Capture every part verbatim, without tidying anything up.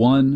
one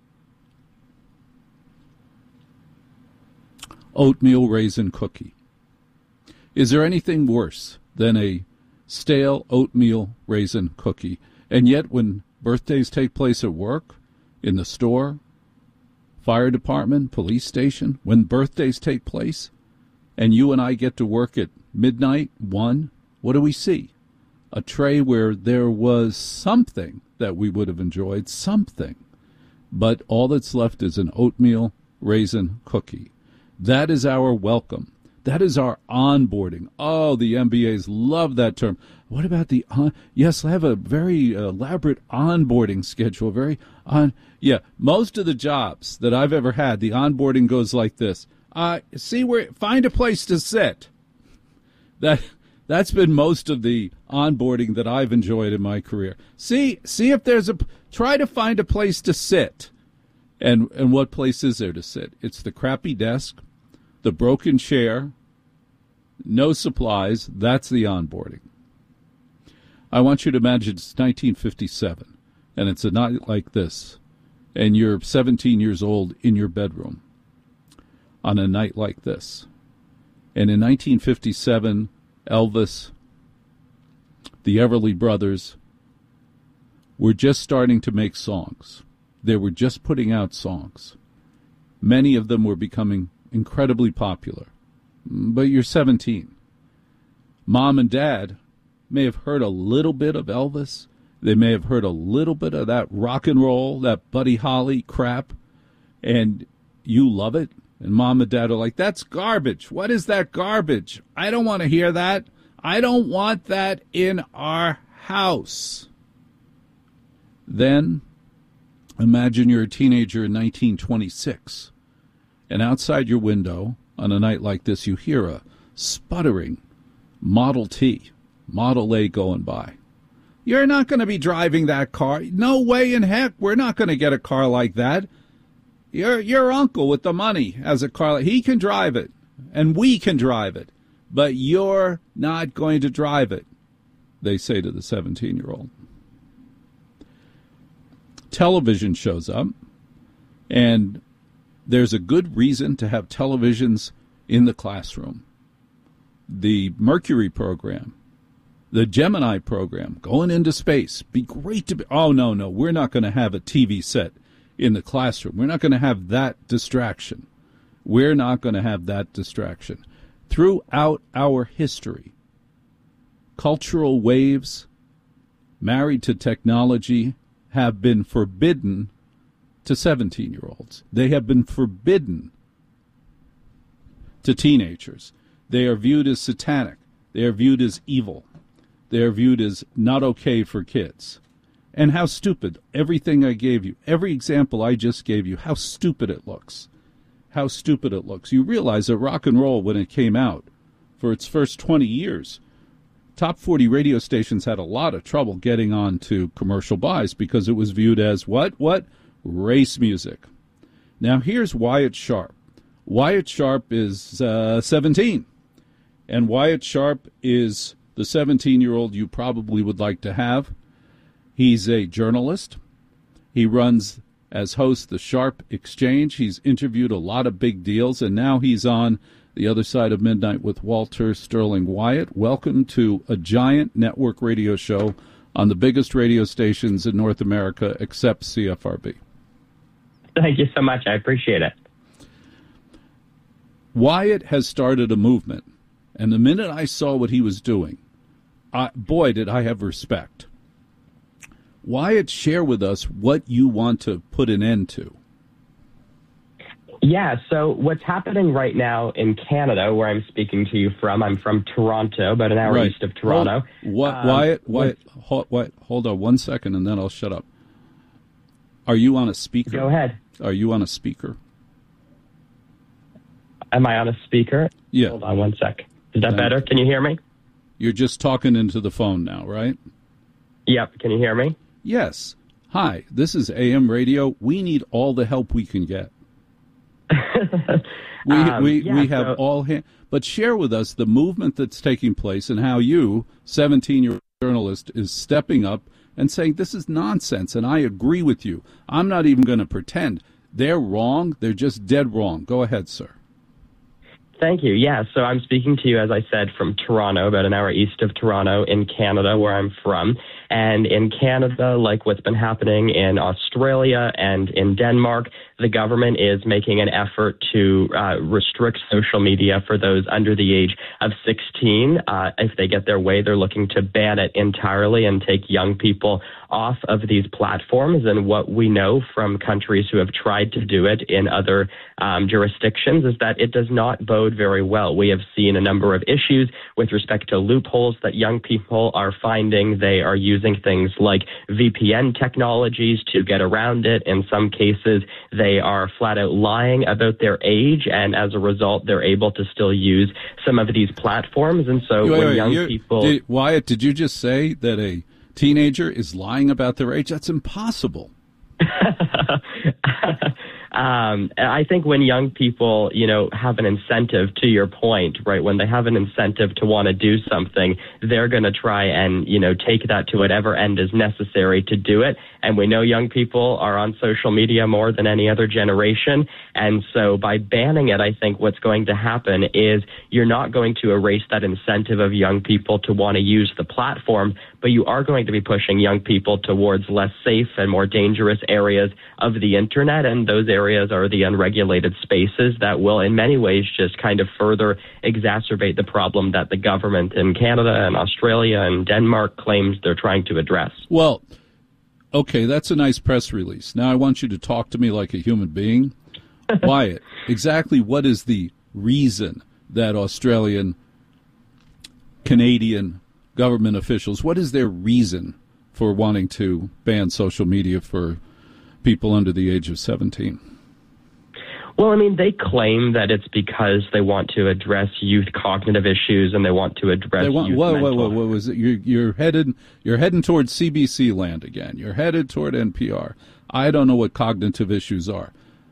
oatmeal raisin cookie. Is there anything worse than a stale oatmeal raisin cookie? And yet when birthdays take place at work, in the store, fire department, police station, when birthdays take place, and you and I get to work at midnight, one, what do we see? A tray where there was something that we would have enjoyed, something. But all that's left is an oatmeal raisin cookie. That is our welcome. That is our onboarding. Oh, the M B As love that term. What about the on? Yes, I have a very elaborate onboarding schedule. Very on. Yeah, most of the jobs that I've ever had, the onboarding goes like this. Uh, see where, find a place to sit. That that's been most of the onboarding that I've enjoyed in my career. See, see if there's a. Try to find a place to sit. And and what place is there to sit? It's the crappy desk, the broken chair, no supplies. That's the onboarding. I want you to imagine it's nineteen fifty-seven, and it's a night like this, and you're seventeen years old in your bedroom on a night like this. And in nineteen fifty-seven, Elvis, the Everly Brothers, were just starting to make songs. They were just putting out songs. Many of them were becoming incredibly popular. But you're seventeen. Mom and Dad may have heard a little bit of Elvis. They may have heard a little bit of that rock and roll, that Buddy Holly crap, and you love it. And Mom and Dad are like, that's garbage. What is that garbage? I don't want to hear that. I don't want that in our house. Then imagine you're a teenager in nineteen twenty-six, and outside your window on a night like this, you hear a sputtering Model T, Model A going by. You're not going to be driving that car. No way in heck we're not going to get a car like that. Your your uncle with the money has a car. He can drive it, and we can drive it, but you're not going to drive it, they say to the seventeen-year-old. Television shows up, and there's a good reason to have televisions in the classroom. The Mercury program, the Gemini program, going into space, be great to be. Oh, no, no, we're not going to have a T V set in the classroom. We're not going to have that distraction. We're not going to have that distraction. Throughout our history, cultural waves married to technology have been forbidden to seventeen-year-olds. They have been forbidden to teenagers. They are viewed as satanic. They are viewed as evil. They are viewed as not okay for kids. And how stupid. Everything I gave you, every example I just gave you, how stupid it looks. How stupid it looks. You realize that rock and roll, when it came out, for its first twenty years, top forty radio stations had a lot of trouble getting on to commercial buys because it was viewed as what? What? Race music. Now here's Wyatt Sharp. Wyatt Sharp is uh, seventeen. And Wyatt Sharp is the seventeen-year-old you probably would like to have. He's a journalist. He runs, as host, the Sharp Exchange. He's interviewed a lot of big deals, and now he's on The Other Side of Midnight with Walter Sterling Wyatt. Welcome to a giant network radio show on the biggest radio stations in North America except C F R B. Thank you so much. I appreciate it. Wyatt has started a movement, and the minute I saw what he was doing, I, boy, did I have respect. Wyatt, share with us what you want to put an end to. Yeah, so what's happening right now in Canada, where I'm speaking to you from, I'm from Toronto, about an hour right. east of Toronto. Hold, what, um, Wyatt, Wyatt, hold, Wyatt, hold on one second, and then I'll shut up. Are you on a speaker? Go ahead. Are you on a speaker? Am I on a speaker? Yeah. Hold on one sec. Is that better? Can you hear me? You're just talking into the phone now, right? Yep. Can you hear me? Yes. Hi, this is A M Radio. We need all the help we can get. we um, we, yeah, we have so, all ha- but share with us the movement that's taking place and how you, seventeen-year-old journalist, is stepping up and saying this is nonsense, and I agree with you. I'm not even going to pretend. They're wrong. They're just dead wrong. Go ahead, sir. Thank you. Yeah, so I'm speaking to you, as I said, from Toronto, about an hour east of Toronto in Canada, where I'm from. And in Canada, like what's been happening in Australia and in Denmark, the government is making an effort to uh, restrict social media for those under the age of sixteen. Uh, if they get their way, they're looking to ban it entirely and take young people off of these platforms. And what we know from countries who have tried to do it in other um, jurisdictions is that it does not bode very well. We have seen a number of issues with respect to loopholes that young people are finding. They are using things like V P N technologies to get around it. In some cases, they are flat out lying about their age, and as a result, they're able to still use some of these platforms. And so wait, when wait, young people... Did, Wyatt, did you just say that a teenager is lying about their age? That's impossible. Um, I think when young people, you know, have an incentive, to your point, right, when they have an incentive to want to do something, they're going to try and, you know, take that to whatever end is necessary to do it. And we know young people are on social media more than any other generation. And so by banning it, I think what's going to happen is you're not going to erase that incentive of young people to want to use the platform, but you are going to be pushing young people towards less safe and more dangerous areas of the internet. And those areas are the unregulated spaces that will in many ways just kind of further exacerbate the problem that the government in Canada and Australia and Denmark claims they're trying to address. Well, okay, that's a nice press release. Now I want you to talk to me like a human being. Wyatt, exactly what is the reason that Australian, Canadian government officials, what is their reason for wanting to ban social media for people under the age of seventeen? Well, I mean, they claim that it's because they want to address youth cognitive issues and they want to address they want, youth whoa, mental whoa, whoa, whoa, was it? You're, you're headed, you're heading toward C B C land again. You're headed toward N P R. I don't know what cognitive issues are.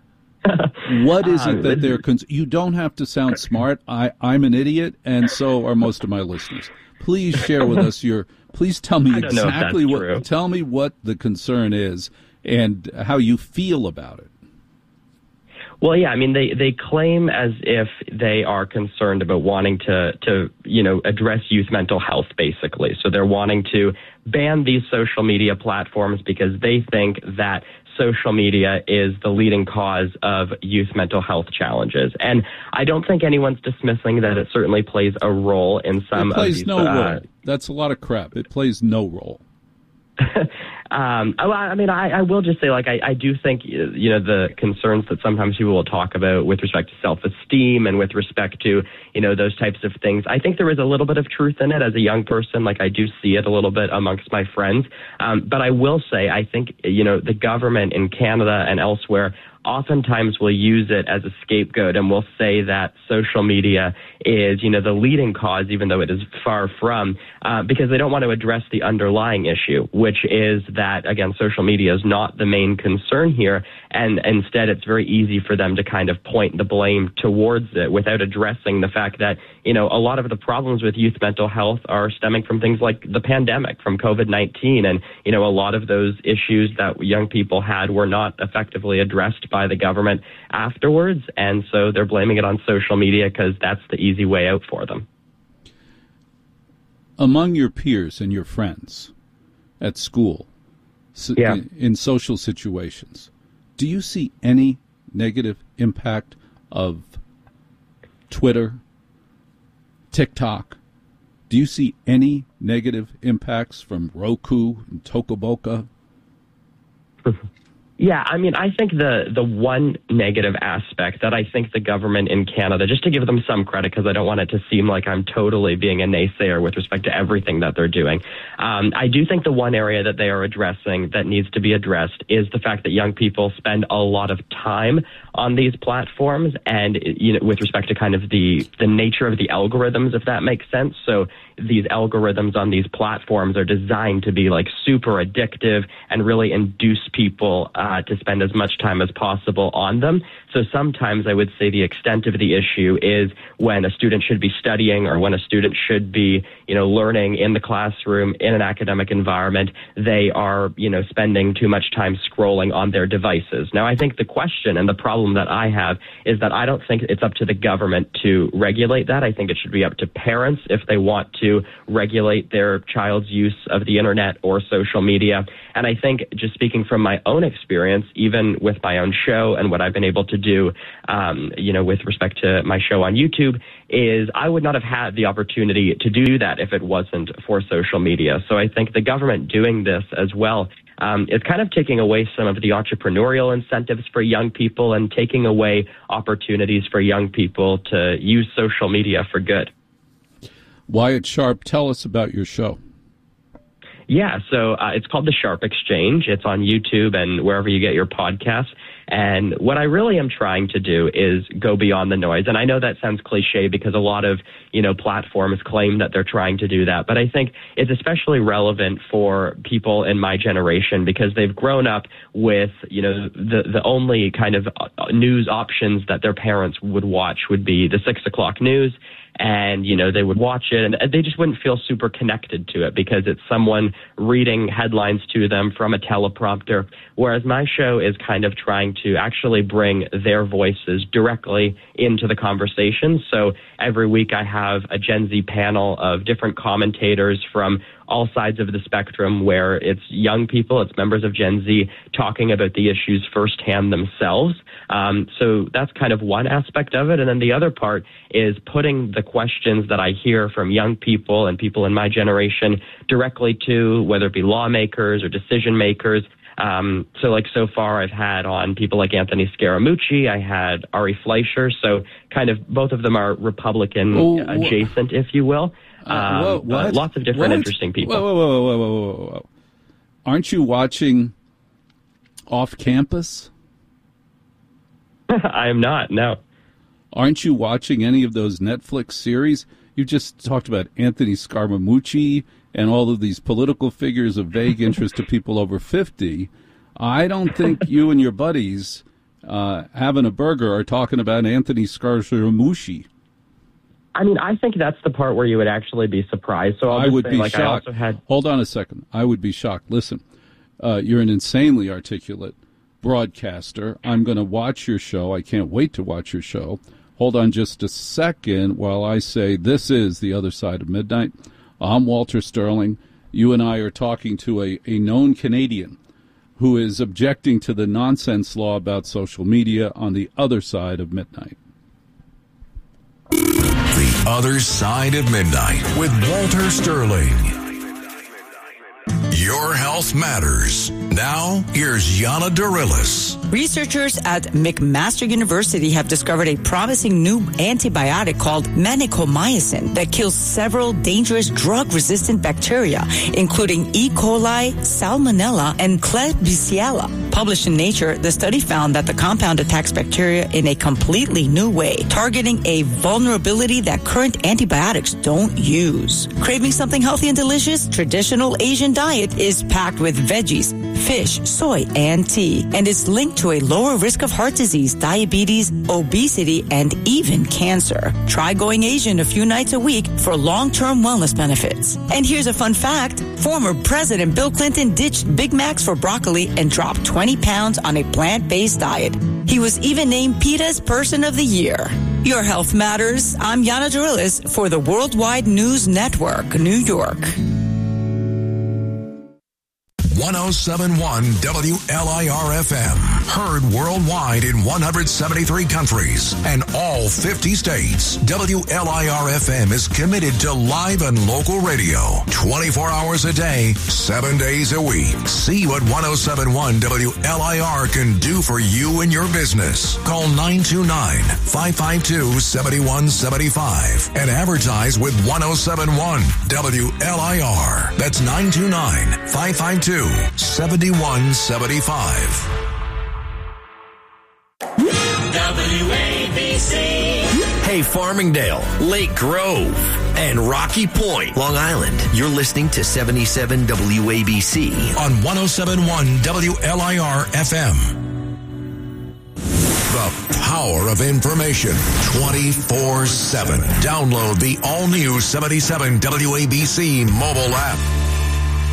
What is it that they're? Cons- you don't have to sound smart. I, I'm an idiot, and so are most of my listeners. Please share with us your. Please tell me exactly what. True. Tell me what the concern is and how you feel about it. Well, yeah, I mean, they, they claim as if they are concerned about wanting to, to, you know, address youth mental health, basically. So they're wanting to ban these social media platforms because they think that social media is the leading cause of youth mental health challenges. And I don't think anyone's dismissing that it certainly plays a role in some it plays of these... no uh, role. That's a lot of crap. It plays no role. um, I, I mean, I, I will just say, like, I, I do think, you know, the concerns that sometimes people will talk about with respect to self-esteem and with respect to, you know, those types of things. I think there is a little bit of truth in it as a young person. Like, I do see it a little bit amongst my friends. Um, but I will say, I think, you know, the government in Canada and elsewhere oftentimes will use it as a scapegoat and will say that social media is, you know, the leading cause, even though it is far from, uh, because they don't want to address the underlying issue, which is that, again, social media is not the main concern here. And instead, it's very easy for them to kind of point the blame towards it without addressing the fact that, you know, a lot of the problems with youth mental health are stemming from things like the pandemic, from COVID nineteen. And, you know, a lot of those issues that young people had were not effectively addressed by the government afterwards. And so they're blaming it on social media because that's the easy way out for them. Among your peers and your friends at school, yeah. in, in social situations, do you see any negative impact of Twitter, TikTok? Do you see any negative impacts from Roku and Tokoboka? Yeah, I mean, I think the the one negative aspect that I think the government in Canada, just to give them some credit, because I don't want it to seem like I'm totally being a naysayer with respect to everything that they're doing. Um, I do think the one area that they are addressing that needs to be addressed is the fact that young people spend a lot of time on these platforms, and, you know, with respect to kind of the the nature of the algorithms, if that makes sense. So, these algorithms on these platforms are designed to be like super addictive and really induce people uh, to spend as much time as possible on them. So sometimes I would say the extent of the issue is when a student should be studying or when a student should be, you know, learning in the classroom in an academic environment, they are, you know, spending too much time scrolling on their devices. Now, I think the question and the problem that I have is that I don't think it's up to the government to regulate that. I think it should be up to parents if they want to regulate their child's use of the internet or social media. And I think, just speaking from my own experience, even with my own show and what I've been able to do, um, you know, with respect to my show on YouTube, is I would not have had the opportunity to do that if it wasn't for social media. So I think the government doing this as well um, is kind of taking away some of the entrepreneurial incentives for young people and taking away opportunities for young people to use social media for good. Wyatt Sharp, tell us about your show. Yeah, so uh, it's called The Sharp Exchange. It's on YouTube and wherever you get your podcasts. And what I really am trying to do is go beyond the noise. And I know that sounds cliche because a lot of, you know, platforms claim that they're trying to do that. But I think it's especially relevant for people in my generation because they've grown up with, you know, the, the only kind of news options that their parents would watch would be the six o'clock news. And, you know, they would watch it and they just wouldn't feel super connected to it because it's someone reading headlines to them from a teleprompter. Whereas my show is kind of trying to actually bring their voices directly into the conversation. So every week I have a Gen Z panel of different commentators from all sides of the spectrum where it's young people, it's members of Gen Z talking about the issues firsthand themselves. Um, so that's kind of one aspect of it. And then the other part is putting the questions that I hear from young people and people in my generation directly to whether it be lawmakers or decision makers. Um, so like so far I've had on people like Anthony Scaramucci, I had Ari Fleischer. So kind of both of them are Republican oh, adjacent, if you will. Um, uh, uh, lots of different what? interesting people. Whoa, whoa, whoa, whoa, whoa, whoa, whoa. Aren't you watching Off Campus? I am not, no. Aren't you watching any of those Netflix series? You just talked about Anthony Scaramucci and all of these political figures of vague interest to people over fifty. I don't think you and your buddies uh, having a burger are talking about Anthony Scaramucci. I mean, I think that's the part where you would actually be surprised. So I'll I would say, be like, shocked. I also had... Hold on a second. I would be shocked. Listen, uh, you're an insanely articulate broadcaster. I'm going to watch your show. I can't wait to watch your show. Hold on just a second while I say this is The Other Side of Midnight. I'm Walter Sterling. You and I are talking to a, a known Canadian who is objecting to the nonsense law about social media on the other side of midnight. The Other Side of Midnight with Walter Sterling. Your health matters. Now, here's Yana Darilis. Researchers at McMaster University have discovered a promising new antibiotic called manicomycin that kills several dangerous drug-resistant bacteria, including E. coli, Salmonella, and Klebsiella. Published in Nature, the study found that the compound attacks bacteria in a completely new way, targeting a vulnerability that current antibiotics don't use. Craving something healthy and delicious? Traditional Asian diet is packed with veggies, fish, soy, and tea, and is linked to a lower risk of heart disease, diabetes, obesity, and even cancer. Try going Asian a few nights a week for long-term wellness benefits. And here's a fun fact. Former President Bill Clinton ditched Big Macs for broccoli and dropped twenty pounds on a plant-based diet. He was even named PETA's Person of the Year. Your health matters. I'm Yana Darilis for the Worldwide News Network, New York. one oh seven point one W L I R F M. Heard worldwide in one hundred seventy-three countries and all fifty states. W L I R F M is committed to live and local radio twenty-four hours a day, seven days a week. See what one oh seven point one W L I R can do for you and your business. Call nine two nine, five five two, seven one seven five and advertise with one oh seven point one W L I R. That's nine two nine, five five two, seven one seven five. W A B C. Hey, Farmingdale, Lake Grove. and Rocky Point, Long Island. You're listening to seventy-seven W A B C on one oh seven point one W L I R F M. The power of information twenty-four seven. Download the all-new seventy-seven W A B C mobile app.